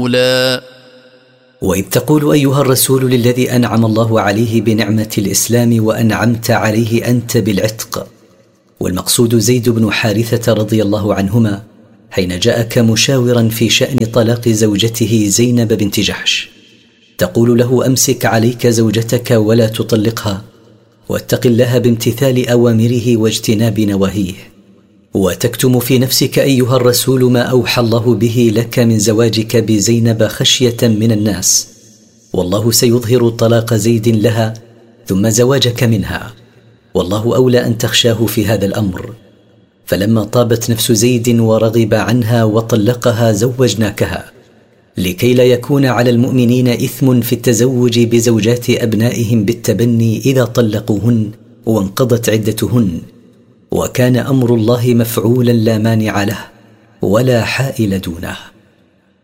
وإذ تقول أيها الرسول للذي أنعم الله عليه بنعمة الإسلام وأنعمت عليه أنت بالعتق، والمقصود زيد بن حارثة رضي الله عنهما، حين جاءك مشاورا في شأن طلاق زوجته زينب بنت جحش، تقول له أمسك عليك زوجتك ولا تطلقها، واتق الله بامتثال أوامره واجتناب نواهيه، وتكتم في نفسك أيها الرسول ما أوحى الله به لك من زواجك بزينب خشية من الناس، والله سيظهر طلاق زيد لها ثم زواجك منها، والله أولى أن تخشاه في هذا الأمر. فلما طابت نفس زيد ورغب عنها وطلقها زوجناكها، لكي لا يكون على المؤمنين إثم في التزوج بزوجات أبنائهم بالتبني إذا طلقوهن وانقضت عدتهن، وكان أمر الله مفعولا لا مانع له ولا حائل دونه.